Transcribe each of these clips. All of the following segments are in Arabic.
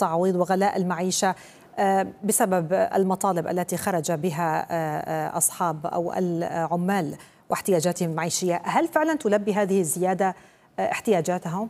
التعويض وغلاء المعيشة بسبب المطالب التي خرج بها أصحاب أو العمال واحتياجاتهم المعيشية، هل فعلا تلبي هذه الزيادة احتياجاتهم؟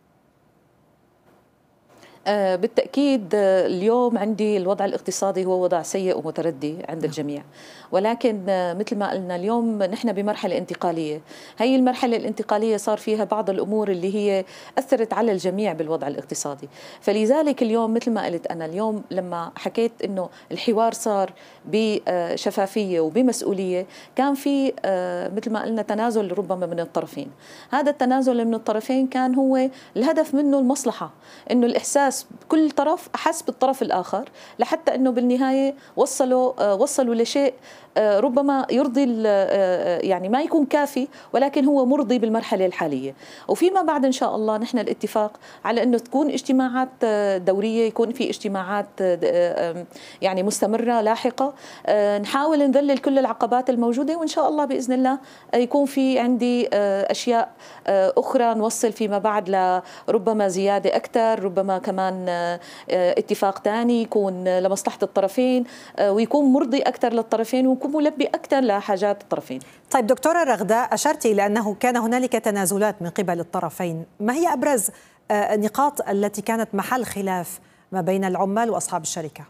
بالتأكيد اليوم عندي الوضع الاقتصادي هو وضع سيء ومتردي عند الجميع، ولكن مثل ما قلنا اليوم نحن بمرحلة انتقالية. هي المرحلة الانتقالية صار فيها بعض الأمور اللي هي أثرت على الجميع بالوضع الاقتصادي، فلذلك اليوم مثل ما قلت أنا اليوم لما حكيت إنه الحوار صار بشفافية وبمسؤولية، كان في مثل ما قلنا تنازل ربما من الطرفين. هذا التنازل من الطرفين كان هو الهدف منه المصلحة، إنه الإحساس كل طرف أحس بالطرف الآخر لحتى أنه بالنهاية وصلوا لشيء ربما يرضي، يعني ما يكون كافي ولكن هو مرضي بالمرحلة الحالية. وفيما بعد إن شاء الله نحن الاتفاق على أنه تكون اجتماعات دورية، يكون في اجتماعات يعني مستمرة لاحقة، نحاول نذلل كل العقبات الموجودة، وإن شاء الله بإذن الله يكون في عندي أشياء أخرى نوصل فيما بعد لربما زيادة أكثر، ربما كمان اتفاق ثاني يكون لمصلحة الطرفين ويكون مرضي أكثر للطرفين ويكون ملبي أكثر لحاجات الطرفين. طيب دكتورة رغدة، أشرت إلى أنه كان هنالك تنازلات من قبل الطرفين، ما هي أبرز النقاط التي كانت محل خلاف ما بين العمال وأصحاب الشركة؟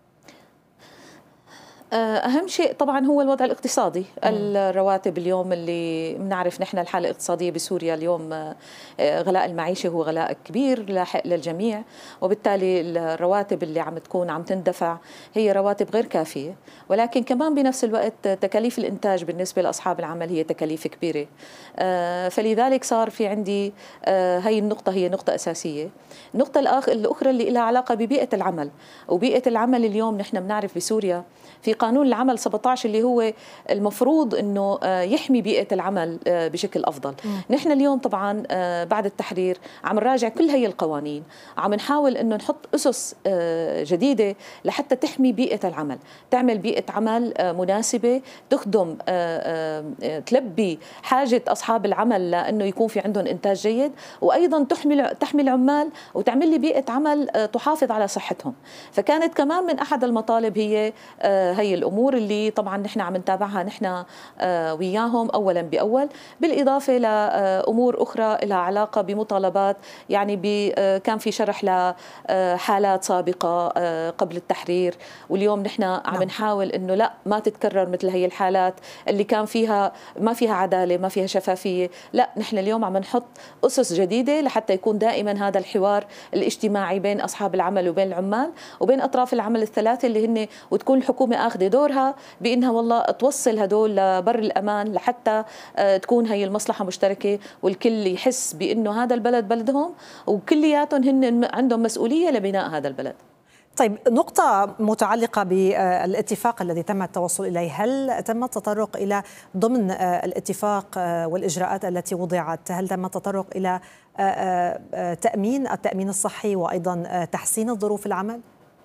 أهم شيء طبعا هو الوضع الاقتصادي. الرواتب اليوم اللي بنعرف نحن الحالة الاقتصادية بسوريا اليوم غلاء المعيشة هو غلاء كبير لاحق للجميع، وبالتالي الرواتب اللي عم تندفع هي رواتب غير كافية، ولكن كمان بنفس الوقت تكاليف الإنتاج بالنسبة لأصحاب العمل هي تكاليف كبيرة. فلذلك صار في عندي هي النقطة هي نقطة أساسية. النقطة الأخرى اللي لها علاقة ببيئة العمل، وبيئة العمل اليوم نحن بنعرف بسوريا في قانون العمل 17 اللي هو المفروض أنه يحمي بيئة العمل بشكل أفضل. نحن اليوم طبعا بعد التحرير عم نراجع كل هي القوانين، عم نحاول أنه نحط أسس جديدة لحتى تحمي بيئة العمل، تعمل بيئة عمل مناسبة تخدم تلبي حاجة أصحاب العمل لأنه يكون في عندهم إنتاج جيد، وأيضا تحمي العمال وتعمل لي بيئة عمل تحافظ على صحتهم. فكانت كمان من أحد المطالب هي الأمور اللي طبعا نحن عم نتابعها نحن وياهم أولا بأول، بالإضافة لأمور أخرى لها علاقة بمطالبات، يعني كان في شرح لحالات سابقة قبل التحرير، واليوم نحن عم نحاول إنه لا ما تتكرر مثل هي الحالات اللي كان فيها ما فيها عدالة ما فيها شفافية. لا نحن اليوم عم نحط أسس جديدة لحتى يكون دائما هذا الحوار الاجتماعي بين أصحاب العمل وبين العمال وبين أطراف العمل الثلاثة اللي هن، وتكون الحكومة أخذ دورها بأنها والله توصل هدول لبر الأمان لحتى تكون هي المصلحة مشتركة والكل يحس بأنه هذا البلد بلدهم وكلياتهم هن عندهم مسؤولية لبناء هذا البلد. طيب نقطة متعلقة بالاتفاق الذي تم التوصل إليه، هل تم التطرق إلى ضمن الاتفاق والإجراءات التي وضعت، هل تم التطرق إلى التأمين الصحي وأيضا تحسين الظروف العمل؟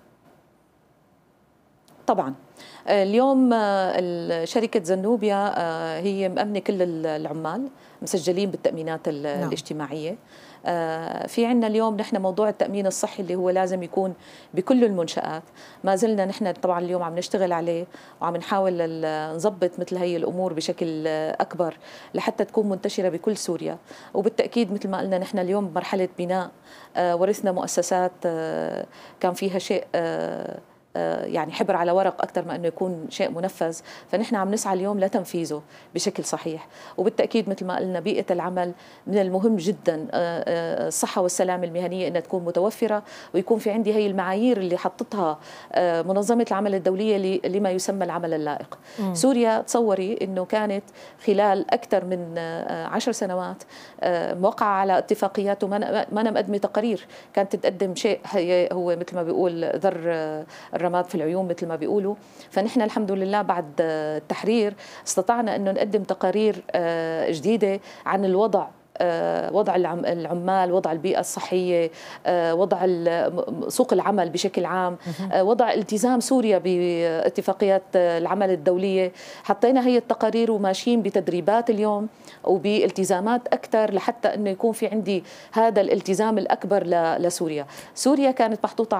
طبعا اليوم شركة زنوبيا هي مأمنة كل العمال مسجلين بالتأمينات الاجتماعية. في عنا اليوم نحن موضوع التأمين الصحي اللي هو لازم يكون بكل المنشآت، ما زلنا نحن طبعا اليوم عم نشتغل عليه وعم نحاول نضبط مثل هي الأمور بشكل أكبر لحتى تكون منتشرة بكل سوريا. وبالتأكيد مثل ما قلنا نحن اليوم بمرحلة بناء، ورثنا مؤسسات كان فيها شيء يعني حبر على ورق أكثر ما أنه يكون شيء منفذ، فنحن عم نسعى اليوم لتنفيذه بشكل صحيح. وبالتأكيد مثل ما قلنا بيئة العمل من المهم جدا، الصحة والسلامة المهنية أنها تكون متوفرة، ويكون في عندي هي المعايير اللي حطتها منظمة العمل الدولية لما يسمى العمل اللائق. سوريا تصوري أنه كانت خلال أكثر من 10 سنوات موقعة على اتفاقيات وما مقدمة تقارير، كانت تقدم شيء هو مثل ما بيقول ذر الرماد في العيون مثل ما بيقولوا. فنحن الحمد لله بعد التحرير استطعنا أنه نقدم تقارير جديدة عن الوضع، وضع العمال، وضع البيئة الصحية، وضع سوق العمل بشكل عام، وضع التزام سوريا باتفاقيات العمل الدولية. حطينا هي التقارير وماشيين بتدريبات اليوم وبالتزامات أكثر لحتى أنه يكون في عندي هذا الالتزام الأكبر لسوريا. سوريا كانت محطوطة